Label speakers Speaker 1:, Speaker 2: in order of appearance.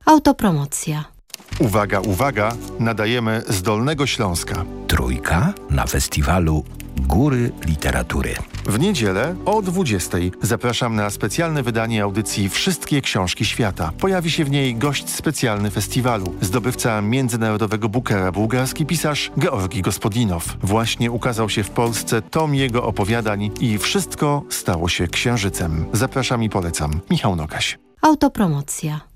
Speaker 1: Autopromocja.
Speaker 2: Uwaga, uwaga, nadajemy z Dolnego Śląska.
Speaker 3: Trójka na festiwalu Góry Literatury.
Speaker 2: W niedzielę o 20:00 zapraszam na specjalne wydanie audycji Wszystkie książki świata. Pojawi się w niej gość specjalny festiwalu, zdobywca międzynarodowego Bookera, bułgarski pisarz Georgi Gospodinow. Właśnie ukazał się w Polsce tom jego opowiadań i wszystko stało się księżycem. Zapraszam i polecam. Michał Nogaś.
Speaker 1: Autopromocja.